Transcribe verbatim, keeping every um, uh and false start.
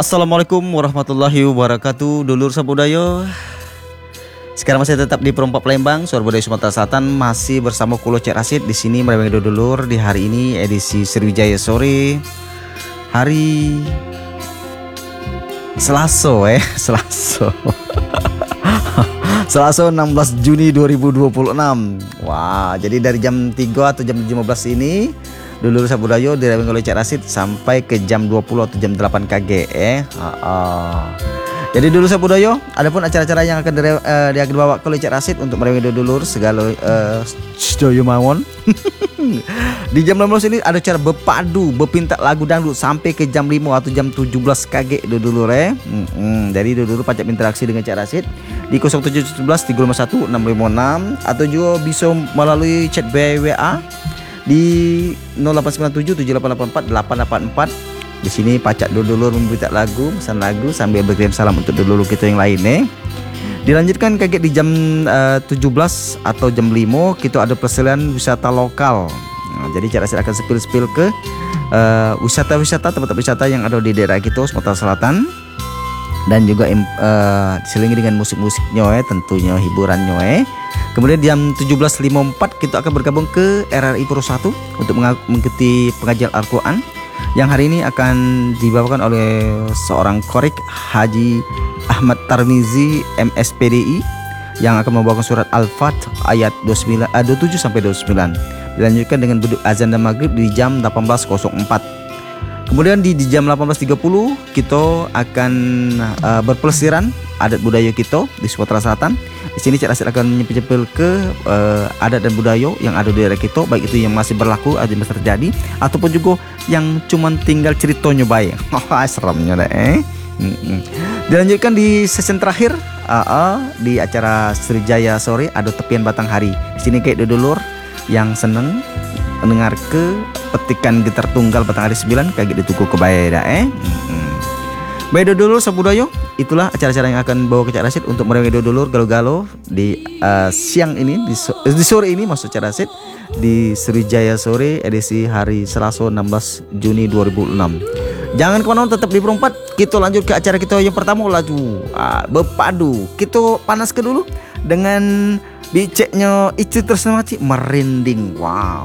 Assalamualaikum warahmatullahi wabarakatuh, dulur sabudayo. Sekarang masih tetap di Perompak Palembang, Suara Budaya Sumatera Selatan, masih bersama Kulo Cek Rasid di sini menemani dulur di hari ini edisi Sriwijaya sore hari Selasa eh Selasa. Selasa enam belas Juni dua ribu dua puluh enam. Wah, jadi dari jam tiga atau jam lima belas ini dulur sabudayo diremeng oleh Cek Rasid sampai ke jam dua puluh atau jam delapan K G eh. Uh, uh. Jadi dulur sabudayo, adapun acara-acara yang akan dire, uh, dia akan dibawa oleh Cek Rasid untuk meremeng dulur segala uh, sedaya mawon. Di jam enam belas ini ada cara berpadu, berpintak lagu dangdut sampai ke jam lima atau jam tujuh belas K G dulur eh. Hmm, hmm. Jadi dulur pacak interaksi dengan Cek Rasid di nol tujuh satu satu tiga lima satu enam lima enam atau juga bisa melalui chat B W A di nol delapan sembilan tujuh tujuh delapan delapan empat delapan delapan empat. Di sini pacak dulur memberitakan lagu, pesan lagu sambil berkirim salam untuk dulur kita yang lain eh. Dilanjutkan kaget di jam uh, tujuh belas atau jam lima kita ada perselian wisata lokal. Nah, jadi Cek Rasid akan sepil-sepil ke uh, wisata-wisata tempat wisata yang ada di daerah kita Sumatera Selatan dan juga uh, diselingi dengan musik-musiknya eh, tentunya hiburannya eh. Kemudian jam tujuh belas lima puluh empat kita akan bergabung ke R R I Puro satu untuk mengikuti pengajian Al-Quran yang hari ini akan dibawakan oleh seorang korik Haji Ahmad Tarmizi M S P D I yang akan membawakan surat Al-Fat ayat dua puluh sembilan, dua puluh tujuh sampai dua puluh sembilan. Dilanjutkan dengan beduk azan dan maghrib di jam delapan belas empat. Kemudian di, di jam delapan belas tiga puluh kita akan uh, berpelesiran adat budaya kita di Sumatera Selatan. Di sini Cek Rasid akan menyempil ke uh, adat dan budaya yang ada di daerah kita, baik itu yang masih berlaku atau masih terjadi ataupun juga yang cuman tinggal ceritanya baik. Oh, seremnya deh eh. Mm-mm. Dilanjutkan di sesi terakhir uh, uh, di acara Sriwijaya sore ada tepian batang hari. Di sini kayak dulur yang seneng mendengar ke petikan gitar tunggal batang hari sembilan kayak ditunggu ke bayar eh. Mm-mm. Baik dulur sabudayo, itulah acara-acara yang akan bawa ke Cek Rasid untuk meremeng dulur galau-galau di uh, siang ini di, so di sore ini maksud Cek Rasid di Sriwijaya sore edisi hari Selasa enam belas Juni dua ribu enam. Jangan kemana-mana, tetap di Perompak. Kita lanjut ke acara kita yang pertama laju uh, berpadu. Kita panas ke dulu dengan biceknya itu tersemati merinding. Wow.